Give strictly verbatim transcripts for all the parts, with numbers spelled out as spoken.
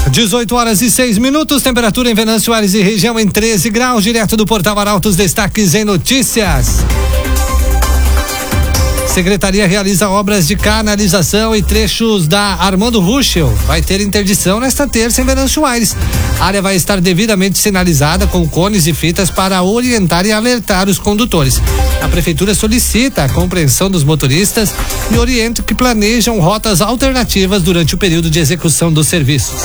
dezoito horas e seis minutos, temperatura em Venâncio Aires e região em treze graus, direto do Portal Arautos, destaques em notícias. Secretaria realiza obras de canalização e trechos da Armando Ruschel. Vai ter interdição nesta terça em Venâncio Aires. A área vai estar devidamente sinalizada com cones e fitas para orientar e alertar os condutores. A prefeitura solicita a compreensão dos motoristas e orienta que planejam rotas alternativas durante o período de execução dos serviços.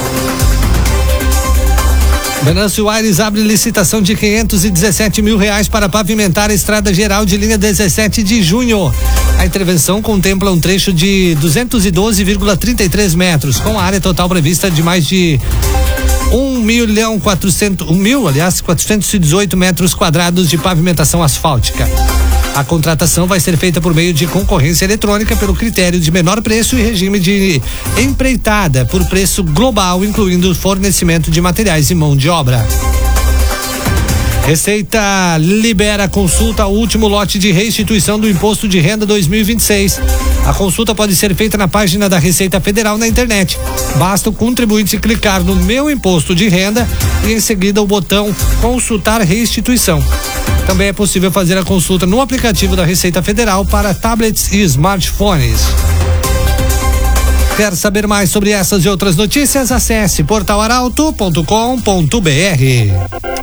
Venâncio Aires abre licitação de quinhentos e dezessete mil reais para pavimentar a estrada geral de linha dezessete de junho. A intervenção contempla um trecho de duzentos e doze vírgula trinta e três metros, com a área total prevista de mais de um milhão quatrocentos, um mil, aliás, quatrocentos e dezoito metros quadrados de pavimentação asfáltica. A contratação vai ser feita por meio de concorrência eletrônica pelo critério de menor preço e regime de empreitada por preço global, incluindo fornecimento de materiais e mão de obra. Receita libera consulta ao último lote de restituição do Imposto de Renda dois mil e vinte e seis. A consulta pode ser feita na página da Receita Federal na internet. Basta o contribuinte clicar no Meu Imposto de Renda e em seguida o botão Consultar Restituição. Também é possível fazer a consulta no aplicativo da Receita Federal para tablets e smartphones. Quer saber mais sobre essas e outras notícias? Acesse portal arauto ponto com ponto br.